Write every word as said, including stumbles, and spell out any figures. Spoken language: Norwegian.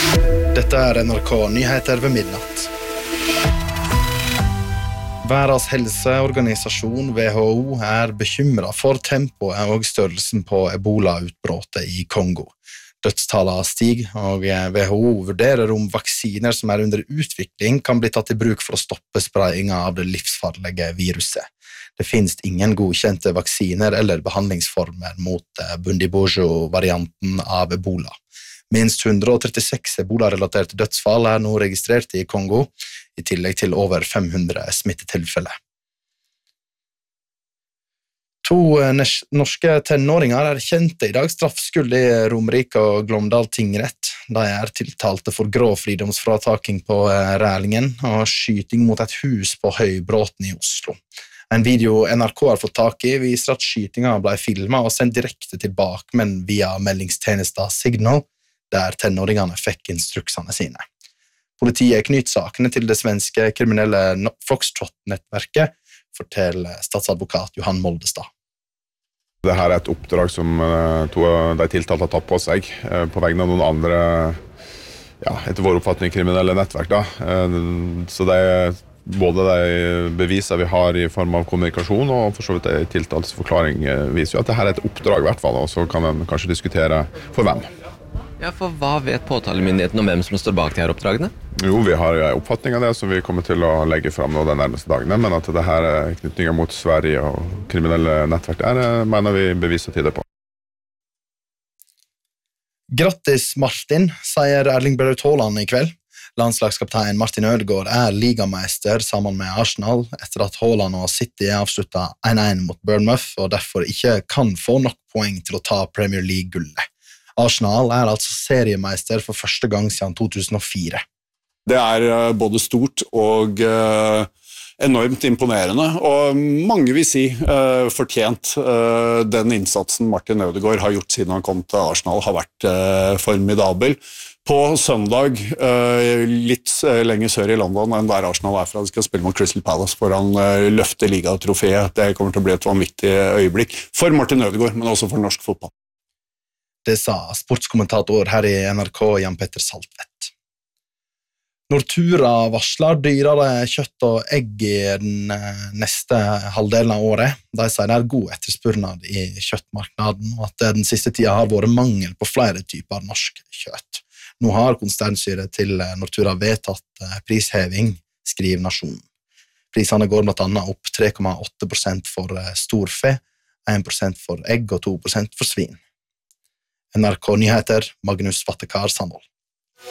Dette er N R K Nyheter ved midnatt. Verdens helseorganisasjon W H O er bekymret for tempoet og størrelsen på Ebola-utbrottet i Kongo. Dødstallene stiger, og W H O vurderer om vaksiner som er under utvikling kan bli tatt i bruk for å stoppe spredningen av det livsfarlige viruset. Det finnes ingen godkjente vaksiner eller behandlingsformer mot Bundibugyo-varianten av Ebola. Minst hundre og trettiseks Ebola-relaterte dødsfall er nå registrert i Kongo, i tillegg til over fem hundre smittetilfeller. To norske tenåringer er kjente i dag straffskyld i Romerike og Glåmdal tingrett. De er tiltalte for grov fridomsfrataking på Rælingen og skyting mot et hus på Høybråten i Oslo. En video N R K har fått tak i viser at skytingen ble filmet og sendt direkte til bakmenn via meldingstjenesten Signal, der tenåringene fikk instruksene sine. Politiet knytter sakene til det svenske kriminelle Foxtrot-nettverket, forteller statsadvokat Johan Moldestad. Dette er et oppdrag som to av de tiltalte har tatt på seg, på vegne av noen andre, ja, etter vår oppfatning, kriminelle nettverk. Da. Så det er både de beviser vi har i form av kommunikasjon, og for så vidt en tiltalsforklaring viser jo at dette er et oppdrag i hvert fall, og så kan man kanskje diskutere for hvem. Ja, for hva vet påtalemyndigheten om hvem som står bak de her oppdragene? Jo, vi har en oppfatning av det som vi kommer til å legge frem nå de nærmeste dagene, men at det her er knytninger mot Sverige og kriminelle nettverk der, mener vi beviser til det på. Grattis Martin, sier Erling Braut Haaland i kveld. Landslagskaptein Martin Ødegaard er ligameister sammen med Arsenal etter at Haaland og City avsluttet én én mot Bournemouth og derfor ikke kan få nok poeng til å ta Premier League-gullet. Arsenal er altså seriemeister for første gang siden to tusen og fire. Det er både stort og uh, enormt imponerende, og mange vil si uh, fortjent. Uh, den innsatsen Martin Ødegaard har gjort siden han kom til Arsenal har vært uh, formidabel. På søndag, uh, litt lenger sør i London enn der Arsenal er fra, de skal spille mot Crystal Palace foran uh, løfte ligatrofeet. Det kommer til å bli et vanvittig øyeblikk for Martin Ødegaard, men også for norsk fotball. Det sa sportskommentator her i N R K Jan Petter Saltvedt. Nortura varsler dyrere kjøtt og egg i den neste halvdelen av året. De sier det er god etterspurnad i kjøttmarknaden, og at det den siste tida har vært mangel på flere typer norsk kjøtt. Nå har konsernstyret til Nortura vedtatt prisheving, skriver Nasjonen. Prisene går blant annet opp tre komma åtte prosent for storfe, én prosent for egg og to prosent for svin. N R K Nyheter, Magnus Vattekar Sandvold.